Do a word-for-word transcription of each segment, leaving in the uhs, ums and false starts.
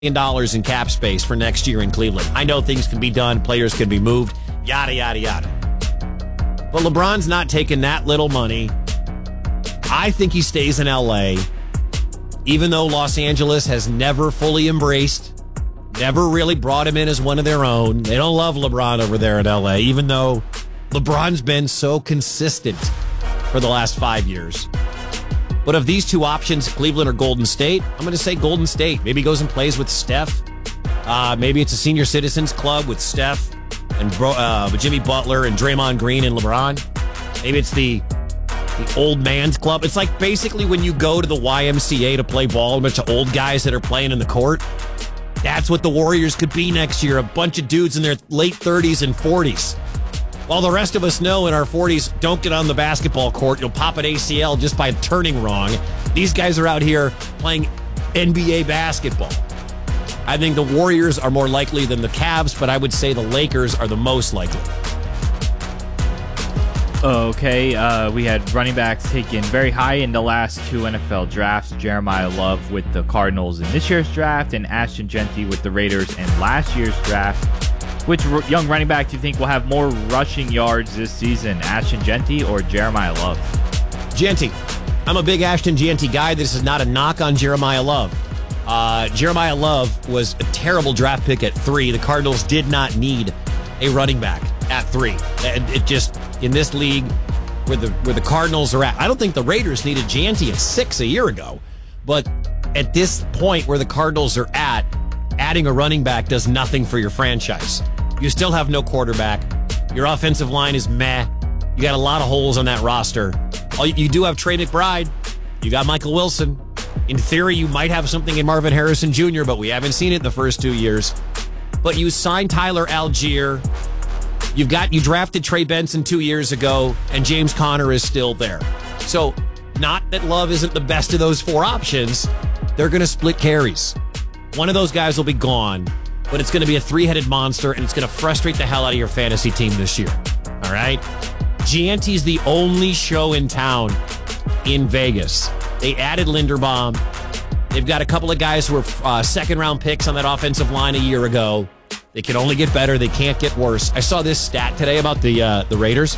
million dollars in cap space for next year in Cleveland. I know things can be done, players can be moved, yada, yada, yada. But LeBron's not taking that little money. I think he stays in L A, even though Los Angeles has never fully embraced, never really brought him in as one of their own. They don't love LeBron over there in L A, even though LeBron's been so consistent for the last five years. But of these two options, Cleveland or Golden State, I'm going to say Golden State. Maybe he goes and plays with Steph. Uh, maybe it's a senior citizens club with Steph and uh, Jimmy Butler and Draymond Green and LeBron. Maybe it's the, the old man's club. It's like basically when you go to the Y M C A to play ball, a bunch of old guys that are playing in the court. That's what the Warriors could be next year. A bunch of dudes in their late thirties and forties. While the rest of us know in our forties, don't get on the basketball court. You'll pop an A C L just by turning wrong. These guys are out here playing N B A basketball. I think the Warriors are more likely than the Cavs, but I would say the Lakers are the most likely. Okay, uh, we had running backs taken very high in the last two N F L drafts. Jeremiah Love with the Cardinals in this year's draft, and Ashton Jeanty with the Raiders in last year's draft. Which r- young running back do you think will have more rushing yards this season, Ashton Jeanty or Jeremiah Love? Jeanty. I'm a big Ashton Jeanty guy. This is not a knock on Jeremiah Love. Uh, Jeremiah Love was a terrible draft pick at three. The Cardinals did not need a running back at three. And it just, in this league, where the where the Cardinals are at, I don't think the Raiders needed Jeanty at six a year ago. But at this point where the Cardinals are at, adding a running back does nothing for your franchise. You still have no quarterback. Your offensive line is meh. You got a lot of holes on that roster. Oh, you do have Trey McBride. You got Michael Wilson. In theory, you might have something in Marvin Harrison Junior, but we haven't seen it in the first two years. But you signed Tyler Algier. You've got you drafted Trey Benson two years ago, and James Conner is still there. So, not that Love isn't the best of those four options. They're going to split carries. One of those guys will be gone, but it's going to be a three-headed monster, and it's going to frustrate the hell out of your fantasy team this year. All right? Gianti's the only show in town in Vegas. They added Linderbaum. They've got a couple of guys who were uh, second-round picks on that offensive line a year ago. They can only get better. They can't get worse. I saw this stat today about the uh, the Raiders.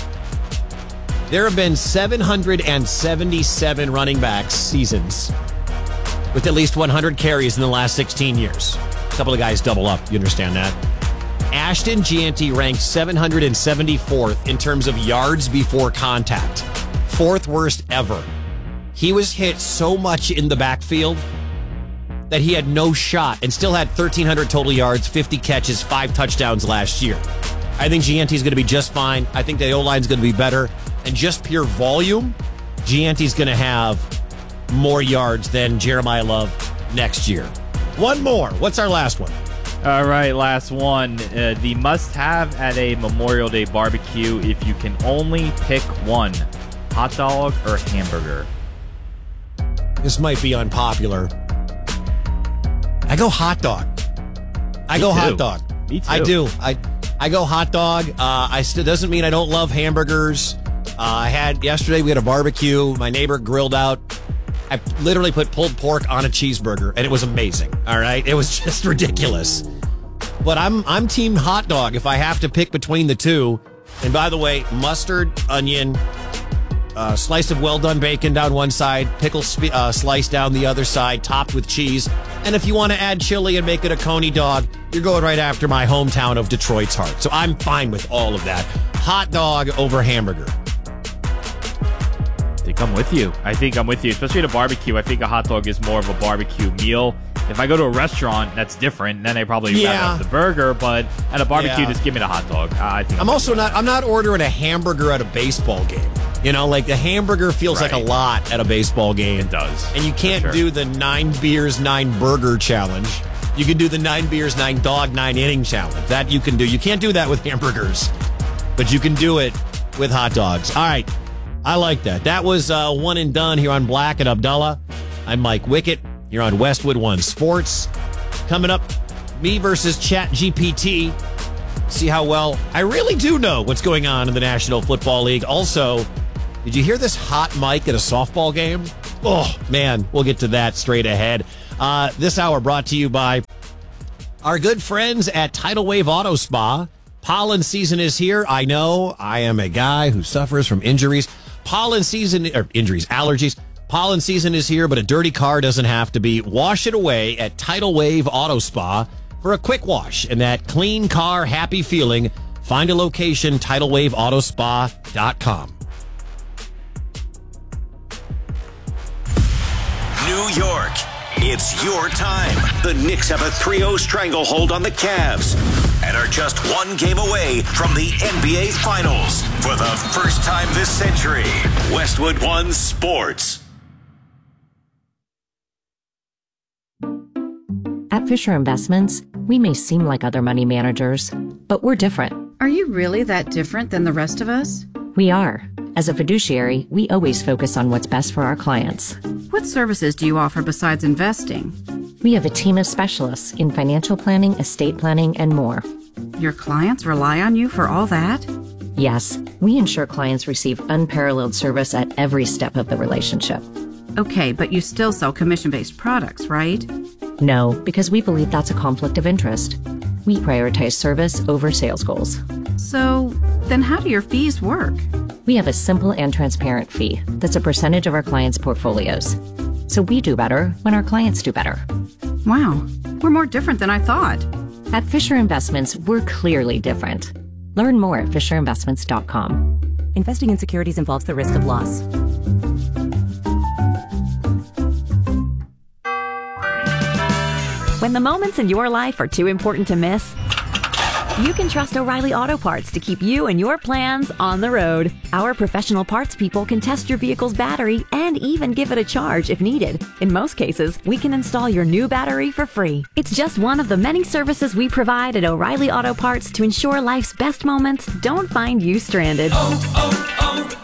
There have been seven hundred seventy-seven running backs seasons with at least one hundred carries in the last sixteen years. A couple of guys double up. You understand that? Ashton Jeanty ranked seven hundred seventy-fourth in terms of yards before contact. Fourth worst ever. He was hit so much in the backfield that he had no shot and still had thirteen hundred total yards, fifty catches, five touchdowns last year. I think Gianti's going to be just fine. I think the O-line's going to be better. And just pure volume, Gianti's going to have more yards than Jeremiah Love next year. One more. What's our last one? All right, last one. Uh, the must-have at a Memorial Day barbecue if you can only pick one, hot dog or hamburger? This might be unpopular. I go hot dog. I Me go too. hot dog. Me too. I do. I I go hot dog. Uh, I still doesn't mean I don't love hamburgers. Uh, I had yesterday. We had a barbecue. My neighbor grilled out. I literally put pulled pork on a cheeseburger, and it was amazing. All right, it was just ridiculous. But I'm I'm team hot dog if I have to pick between the two. And by the way, mustard, onion, uh, slice of well-done bacon down one side, pickle sp- uh, slice down the other side, topped with cheese. And if you want to add chili and make it a coney dog, you're going right after my hometown of Detroit's heart. So I'm fine with all of that. Hot dog over hamburger. I think I'm with you. I think I'm with you, especially at a barbecue. I think a hot dog is more of a barbecue meal. If I go to a restaurant, that's different. Then I probably Yeah. rather have the burger. But at a barbecue, Yeah. just give me the hot dog. Uh, I think I'm also not. I'm not ordering a hamburger at a baseball game. You know, like the hamburger feels Right. like a lot at a baseball game. It does. And you can't For sure. do the nine beers, nine burger challenge. You can do the nine beers, nine dog, nine inning challenge. That you can do. You can't do that with hamburgers, but you can do it with hot dogs. All right. I like that. That was uh, one and done here on Black and Abdullah. I'm Mike Wickett. You're on Westwood One Sports. Coming up, me versus Chat G P T. See how well I really do know what's going on in the National Football League. Also, did you hear this hot mic at a softball game? Oh, man, we'll get to that straight ahead. Uh, this hour brought to you by our good friends at Tidal Wave Auto Spa. Pollen season is here. I know I am a guy who suffers from injuries. Pollen season, or injuries, allergies. Pollen season is here, but a dirty car doesn't have to be. Wash it away at Tidal Wave Auto Spa for a quick wash and that clean car, happy feeling. Find a location, tidal wave auto spa dot com. New York, it's your time. The Knicks have a three oh stranglehold on the Cavs and are just one game away from the N B A Finals. For the first time this century, Westwood One Sports. At Fisher Investments, we may seem like other money managers, but we're different. Are you really that different than the rest of us? We are. As a fiduciary, we always focus on what's best for our clients. What services do you offer besides investing? We have a team of specialists in financial planning, estate planning, and more. Your clients rely on you for all that? Yes, we ensure clients receive unparalleled service at every step of the relationship. Okay, but you still sell commission-based products, right? No, because we believe that's a conflict of interest. We prioritize service over sales goals. So, then how do your fees work? We have a simple and transparent fee that's a percentage of our clients' portfolios. So we do better when our clients do better. Wow, we're more different than I thought. At Fisher Investments, we're clearly different. Learn more at fisher investments dot com. Investing in securities involves the risk of loss. When the moments in your life are too important to miss, you can trust O'Reilly Auto Parts to keep you and your plans on the road. Our professional parts people can test your vehicle's battery and even give it a charge if needed. In most cases, we can install your new battery for free. It's just one of the many services we provide at O'Reilly Auto Parts to ensure life's best moments don't find you stranded. Oh,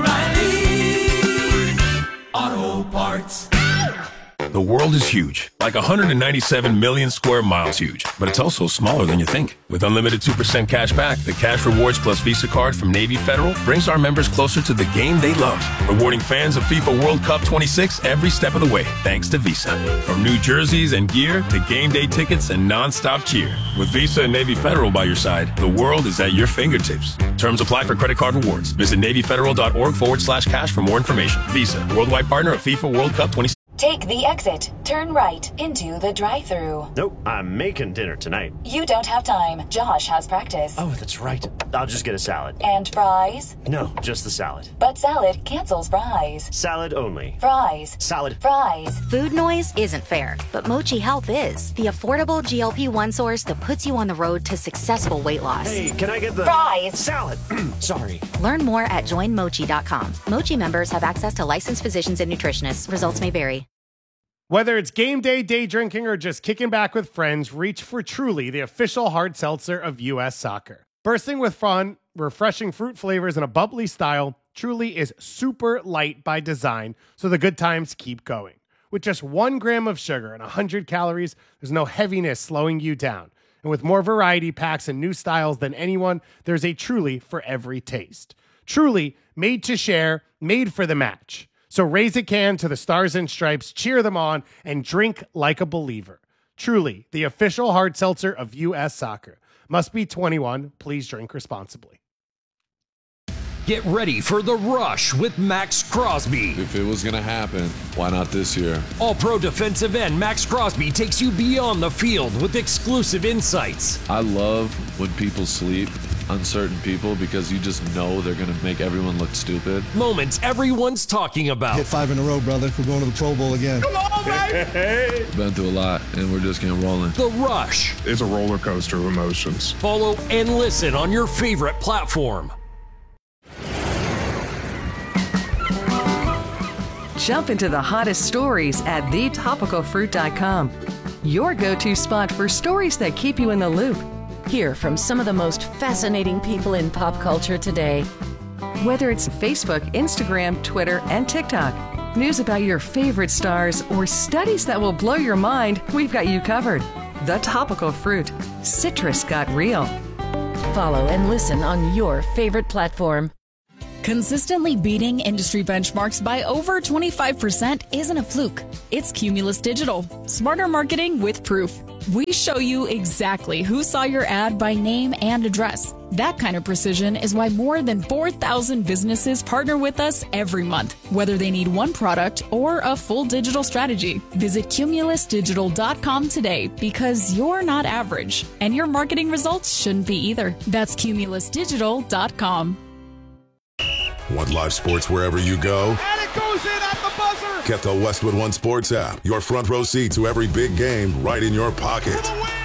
oh, oh, O'Reilly Auto Parts. The world is huge, like one hundred ninety-seven million square miles huge, but it's also smaller than you think. With unlimited two percent cash back, the Cash Rewards Plus Visa card from Navy Federal brings our members closer to the game they love, rewarding fans of FIFA World Cup twenty-six every step of the way, thanks to Visa. From new jerseys and gear to game day tickets and non-stop cheer. With Visa and Navy Federal by your side, the world is at your fingertips. Terms apply for credit card rewards. Visit NavyFederal.org forward slash cash for more information. Visa, worldwide partner of FIFA World Cup twenty-six. Take the exit. Turn right into the drive-thru. Nope, I'm making dinner tonight. You don't have time. Josh has practice. Oh, that's right. I'll just get a salad. And fries? No, just the salad. But salad cancels fries. Salad only. Fries. Salad. Fries. Food noise isn't fair, but Mochi Health is. The affordable G L P one source that puts you on the road to successful weight loss. Hey, can I get the... Fries. Salad. Sorry. Learn more at join mochi dot com. Mochi members have access to licensed physicians and nutritionists. Results may vary. Whether it's game day, day drinking, or just kicking back with friends, reach for Truly, the official hard seltzer of U S Soccer. Bursting with fun, refreshing fruit flavors, and a bubbly style, Truly is super light by design, so the good times keep going. With just one gram of sugar and one hundred calories, there's no heaviness slowing you down. And with more variety packs and new styles than anyone, there's a Truly for every taste. Truly, made to share, made for the match. So raise a can to the Stars and Stripes, cheer them on, and drink like a believer. Truly, the official hard seltzer of U S Soccer. Must be twenty-one. Please drink responsibly. Get ready for The Rush with Max Crosby. If it was going to happen, why not this year? All-pro defensive end Max Crosby takes you beyond the field with exclusive insights. I love when people sleep on certain people because you just know they're going to make everyone look stupid. Moments everyone's talking about. Hit five in a row, brother. We're going to the Pro Bowl again. Come on, baby! Been through a lot, and we're just getting rolling. The Rush. It's a roller coaster of emotions. Follow and listen on your favorite platform. Jump into the hottest stories at the topical fruit dot com. Your go-to spot for stories that keep you in the loop. Hear from some of the most fascinating people in pop culture today. Whether it's Facebook, Instagram, Twitter, and TikTok, news about your favorite stars, or studies that will blow your mind, we've got you covered. The Topical Fruit. Citrus got real. Follow and listen on your favorite platform. Consistently beating industry benchmarks by over twenty-five percent isn't a fluke. It's Cumulus Digital. Smarter marketing with proof. We show you exactly who saw your ad by name and address. That kind of precision is why more than four thousand businesses partner with us every month, whether they need one product or a full digital strategy. Visit cumulus digital dot com today because you're not average, and your marketing results shouldn't be either. That's cumulus digital dot com. Want live sports wherever you go? And it goes in at the buzzer! Get the Westwood One Sports app. Your front row seat to every big game right in your pocket.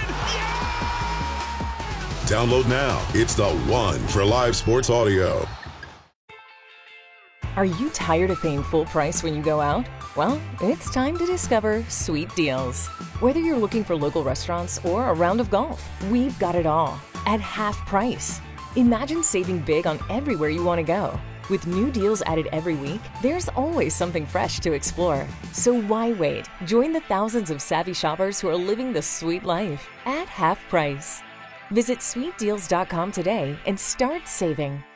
Download now. It's the one for live sports audio. Are you tired of paying full price when you go out? Well, it's time to discover Sweet Deals. Whether you're looking for local restaurants or a round of golf, we've got it all at half price. Imagine saving big on everywhere you want to go. With new deals added every week, there's always something fresh to explore. So why wait? Join the thousands of savvy shoppers who are living the sweet life at half price. Visit sweet deals dot com today and start saving.